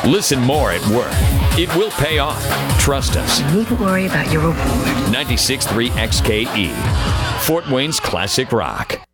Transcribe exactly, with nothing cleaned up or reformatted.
Listen more at work. It will pay off. Trust us. You needn't worry about your reward. ninety-six point three X K E, Fort Wayne's classic rock.